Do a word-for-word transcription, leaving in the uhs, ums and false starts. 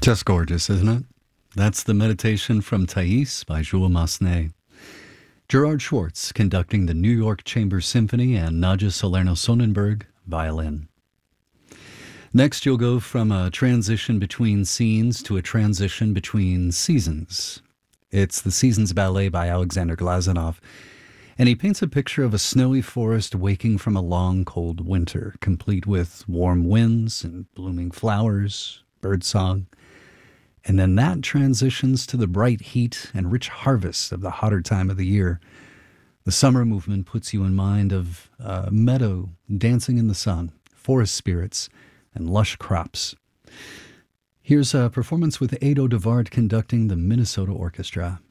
Just gorgeous, isn't it? That's the meditation from Thais by Jules Massenet. Gerard Schwartz conducting the New York Chamber Symphony and Nadja Salerno-Sonnenberg violin. Next, you'll go from a transition between scenes to a transition between seasons. It's the Seasons Ballet by Alexander Glazunov, and he paints a picture of a snowy forest waking from a long, cold winter, complete with warm winds and blooming flowers, birdsong. And then that transitions to the bright heat and rich harvest of the hotter time of the year. The summer movement puts you in mind of a meadow dancing in the sun, forest spirits, and lush crops. Here's a performance with Ado Devard conducting the Minnesota Orchestra.